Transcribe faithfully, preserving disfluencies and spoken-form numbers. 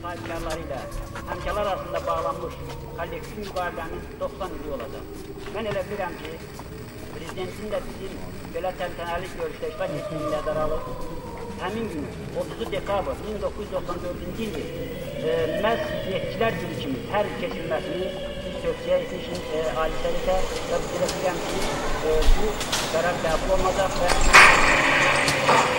sahibkarları ilə həmkarlar arasında bağlanmış kollektiv müqavilənin doxsan ili olacaq. Mən elə bilirəm ki, Prezidentin də bizim belə təntənəli görüşdə iştirak etdiyini nəzərə alıb, həmin gün otuz dekabr min doqquz yüz doxsan dördüncü ildir e, məhz neftçilər günü kimi hər il keçirilməsini biz tövsiyə etmişik e, Ali Səvətə və bu bilirəm ki, e, bu qərar qəbul olunacaq və